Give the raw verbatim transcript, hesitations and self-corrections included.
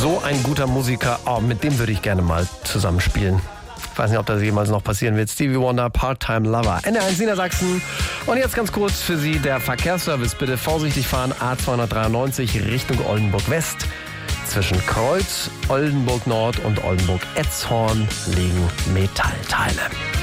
So ein guter Musiker, oh, mit dem würde ich gerne mal zusammenspielen. Ich weiß nicht, ob das jemals noch passieren wird. Stevie Wonder, Part-Time Lover. N R eins Niedersachsen. Und jetzt ganz kurz für Sie der Verkehrsservice. Bitte vorsichtig fahren. A zweihundertdreiundneunzig Richtung Oldenburg West. Zwischen Kreuz, Oldenburg Nord und Oldenburg Etzhorn liegen Metallteile.